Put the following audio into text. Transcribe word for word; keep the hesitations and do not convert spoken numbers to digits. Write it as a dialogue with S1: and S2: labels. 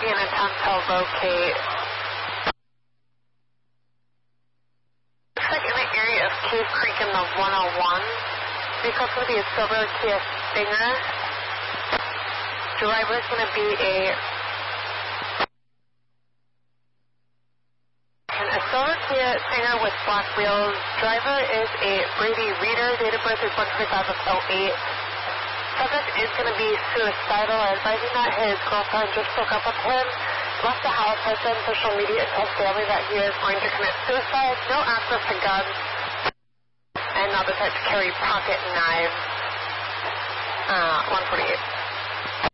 S1: making an attempt to locate. Looks like in the area of Cave Creek in the one oh one. Vehicle's going to be a silver Kia Stinger. Driver's going to be a and a silver Kia Stinger with black wheels. Driver is a Brady Reader. Date of birth is one twenty-five of oh eight. Subject is going to be suicidal, advising that his girlfriend just broke up with him, left the house, has done social media and told family that he is going to commit suicide. No access to guns, and not the type to carry pocket knives. Uh, one forty-eight.